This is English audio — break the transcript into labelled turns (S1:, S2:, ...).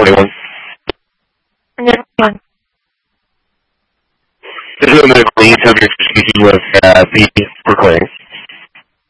S1: 41.
S2: Yeah, fine.
S1: There's a little bit of lead, so you're speaking with Pete.